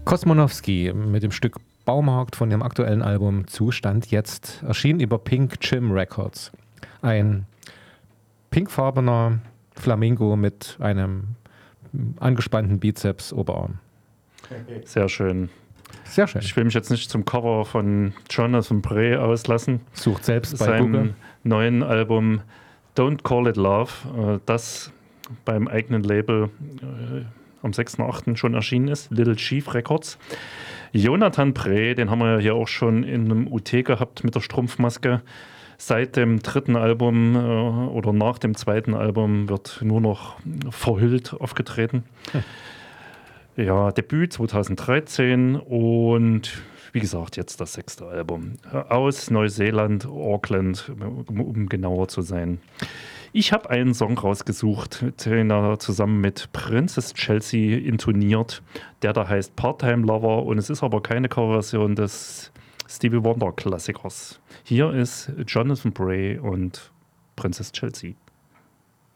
Kosmonowski mit dem Stück Baumarkt von ihrem aktuellen Album Zustand jetzt erschienen über Pink Jim Records. Ein pinkfarbener Flamingo mit einem angespannten Bizeps-Oberarm. Sehr schön. Sehr schön. Ich will mich jetzt nicht zum Cover von Jonathan Bray auslassen. Sucht selbst bei seinem Google. Neuen Album Don't Call It Love, das beim eigenen Label am 6.8. schon erschienen ist, Little Chief Records. Jonathan Bray, den haben wir ja hier auch schon in einem UT gehabt mit der Strumpfmaske. Seit dem dritten Album oder nach dem zweiten Album wird nur noch verhüllt aufgetreten. Ja, Debüt 2013 und wie gesagt, jetzt das 6. Album. Aus Neuseeland, Auckland, um genauer zu sein. Ich habe einen Song rausgesucht, den er zusammen mit Princess Chelsea intoniert. Der da heißt Part-Time Lover und es ist aber keine Coverversion des Stevie Wonder Klassikers. Hier ist Jonathan Bray und Princess Chelsea.